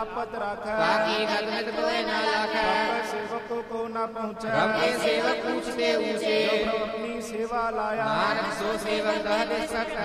आपत राखै, बाकी गलत कोई न लाखै। सेवकों को न पहुँचे, रब के सेवक पूछते ऊँचे, जो प्रभु अपनी सेवा लाया, नानक सो सेवक दह दे सकता।